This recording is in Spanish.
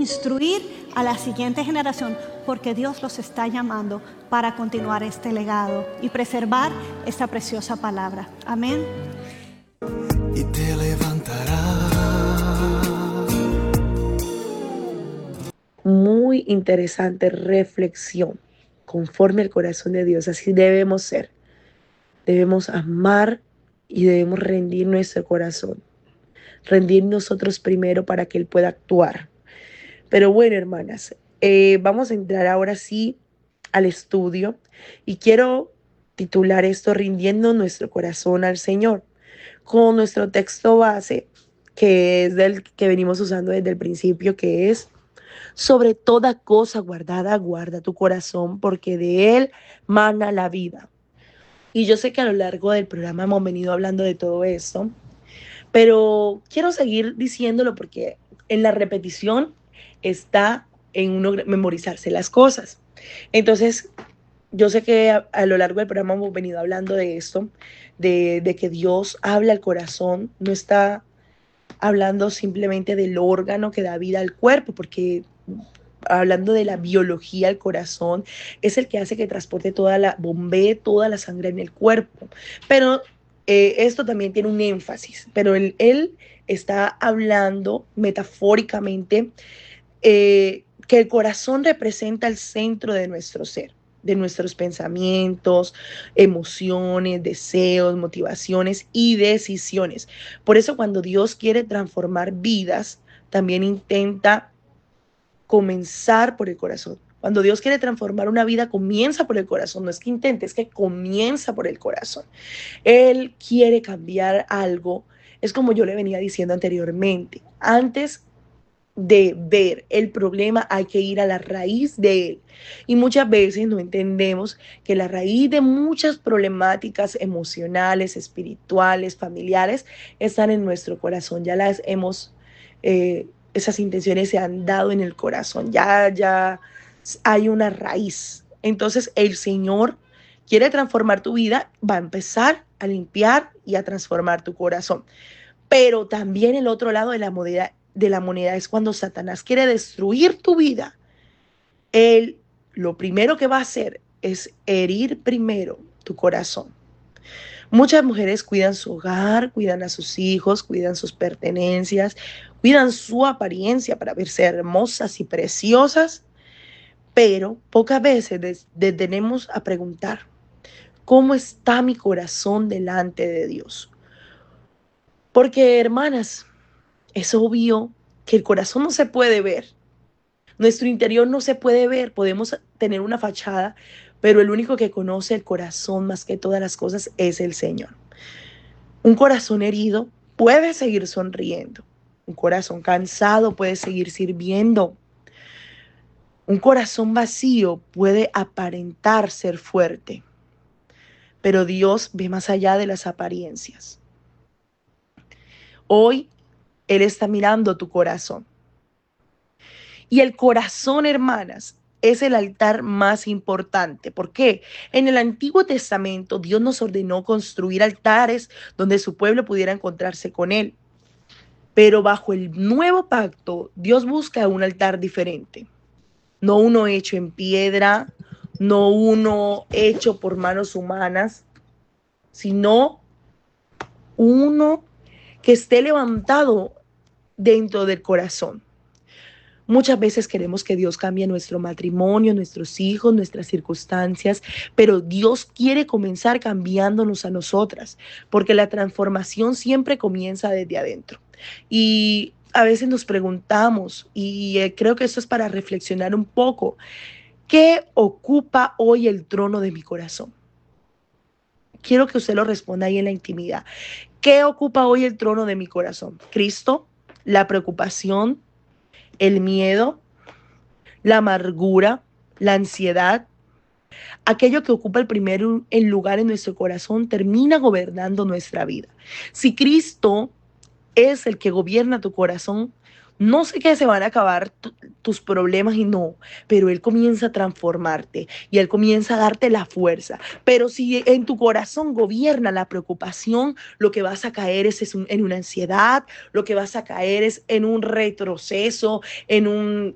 instruir a la siguiente generación, porque Dios los está llamando para continuar este legado y preservar esta preciosa palabra. Amén. Y te levantarás. Muy interesante reflexión, conforme al corazón de Dios. Así debemos ser. Debemos amar y debemos rendir nuestro corazón. Rendir nosotros primero para que Él pueda actuar. Pero bueno, hermanas, vamos a entrar ahora sí al estudio y quiero titular esto rindiendo nuestro corazón al Señor, con nuestro texto base, que es del que venimos usando desde el principio, que es: sobre toda cosa guardada, guarda tu corazón, porque de él mana la vida. Y yo sé que a lo largo del programa hemos venido hablando de todo esto, pero quiero seguir diciéndolo porque en la repetición está en uno memorizarse las cosas. Entonces, yo sé que a lo largo del programa hemos venido hablando de esto, de que Dios habla al corazón, no está hablando simplemente del órgano que da vida al cuerpo, porque hablando de la biología, el corazón es el que hace que transporte bombee toda la sangre en el cuerpo. Pero esto también tiene un énfasis, pero él está hablando metafóricamente que el corazón representa el centro de nuestro ser, de nuestros pensamientos, emociones, deseos, motivaciones y decisiones. Por eso cuando Dios quiere transformar vidas, también intenta comenzar por el corazón. Cuando Dios quiere transformar una vida, comienza por el corazón. No es que intente, es que comienza por el corazón. Él quiere cambiar algo. Es como yo le venía diciendo anteriormente. Antes de ver el problema hay que ir a la raíz de él. Y muchas veces no entendemos que la raíz de muchas problemáticas emocionales, espirituales, familiares, están en nuestro corazón. Ya las hemos, esas intenciones se han dado en el corazón. Ya hay una raíz. Entonces el Señor quiere transformar tu vida, va a empezar a limpiar y a transformar tu corazón. Pero también el otro lado de la moneda es cuando Satanás quiere destruir tu vida. Él lo primero que va a hacer es herir primero tu corazón. Muchas mujeres cuidan su hogar, cuidan a sus hijos, cuidan sus pertenencias, cuidan su apariencia para verse hermosas y preciosas, pero pocas veces detenemos a preguntar: ¿cómo está mi corazón delante de Dios? Porque, hermanas, es obvio que el corazón no se puede ver. Nuestro interior no se puede ver. Podemos tener una fachada, pero el único que conoce el corazón más que todas las cosas es el Señor. Un corazón herido puede seguir sonriendo. Un corazón cansado puede seguir sirviendo. Un corazón vacío puede aparentar ser fuerte. Pero Dios ve más allá de las apariencias. Hoy Él está mirando tu corazón. Y el corazón, hermanas, es el altar más importante. ¿Por qué? En el Antiguo Testamento Dios nos ordenó construir altares donde su pueblo pudiera encontrarse con Él. Pero bajo el nuevo pacto, Dios busca un altar diferente. No uno hecho en piedra, no uno hecho por manos humanas, sino uno que esté levantado dentro del corazón. Muchas veces queremos que Dios cambie nuestro matrimonio, nuestros hijos, nuestras circunstancias, pero Dios quiere comenzar cambiándonos a nosotras, porque la transformación siempre comienza desde adentro. Y a veces nos preguntamos, y creo que esto es para reflexionar un poco: ¿qué ocupa hoy el trono de mi corazón? Quiero que usted lo responda ahí en la intimidad. ¿Qué ocupa hoy el trono de mi corazón? ¿Cristo? ¿La preocupación? ¿El miedo? ¿La amargura? ¿La ansiedad? Aquello que ocupa el lugar en nuestro corazón termina gobernando nuestra vida. Si Cristo es el que gobierna tu corazón, no sé qué se van a acabar tus problemas y no, pero Él comienza a transformarte y Él comienza a darte la fuerza. Pero si en tu corazón gobierna la preocupación, lo que vas a caer es en una ansiedad, lo que vas a caer es en un retroceso,